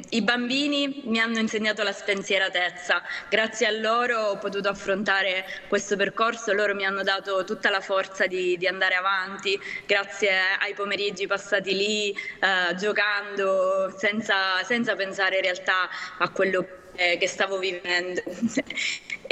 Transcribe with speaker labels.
Speaker 1: I bambini mi hanno insegnato la spensieratezza, grazie a loro ho potuto affrontare questo percorso, loro mi hanno dato tutta la forza di andare avanti, grazie ai pomeriggi passati lì giocando senza pensare in realtà a quello che stavo vivendo.